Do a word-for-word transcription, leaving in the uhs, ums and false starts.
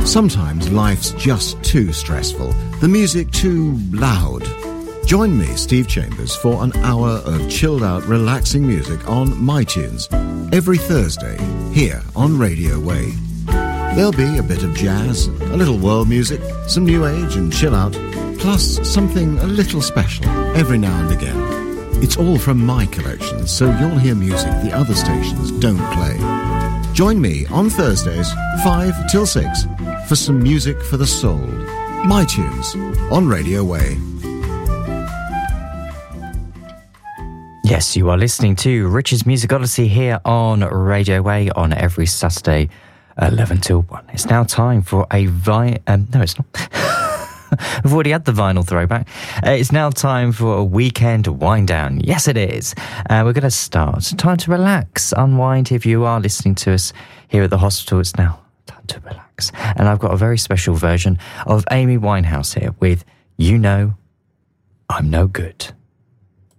Sometimes life's just too stressful, the music too loud. Join me, Steve Chambers, for an hour of chilled-out, relaxing music on MyTunes every Thursday here on Radio Way. There'll be a bit of jazz, a little world music, some new age and chill-out, plus something a little special every now and again. It's all from my collection, so you'll hear music the other stations don't play. Join me on Thursdays, five till six, for some music for the soul. MyTunes on Radio Way. Yes, you are listening to Richard's Music Odyssey here on Radio Way on every Saturday, eleven till one. It's now time for a vi... Um, no, it's not. We've already had the vinyl throwback. Uh, it's now time for a weekend wind down. Yes, it is. Uh, we're going to start. Time to relax, unwind. If you are listening to us here at the hospital, it's now time to relax. And I've got a very special version of Amy Winehouse here with You Know I'm No Good.